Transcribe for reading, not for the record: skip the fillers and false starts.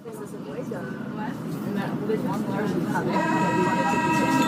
This is a way done. What? And that really one large coming that we wanted to be